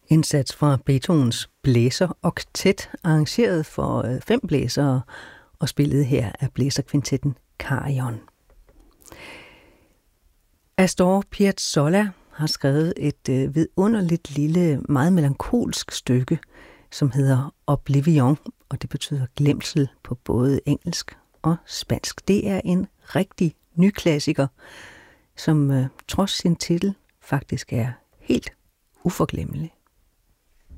Indsats fra Beethovens blæseroktet, arrangeret for 5 blæsere og spillet her af blæserkvintetten Carillon. Astor Piazzolla har skrevet et vidunderligt lille, meget melankolsk stykke, som hedder Oblivion, og det betyder glemsel på både engelsk og spansk. Det er en rigtig nyklassiker, som trods sin titel faktisk er helt uforglemmelig.